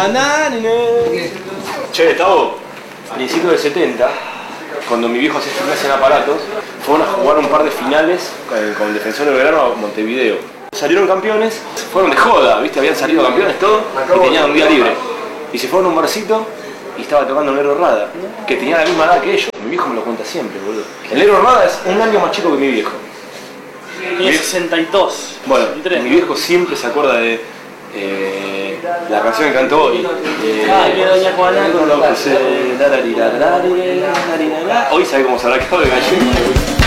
Che, Tavo, a principios del 70, cuando mi viejo hacía gimnasia en Aparatos, fueron a jugar un par de finales con el Defensor del Verano a Montevideo. Salieron campeones, fueron de joda, ¿viste? Habían salido campeones todos y tenían un día libre. Y se fueron a un barcito y estaba tocando Negro Rada, que tenía la misma edad que ellos. Mi viejo me lo cuenta siempre, boludo. El Negro Rada es un año más chico que mi viejo. Tiene 62. Bueno, 63. mi viejo siempre se acuerda de la canción que cantó hoy. Que doña Juana. Hoy sabe cómo se habrá quedado de gallina.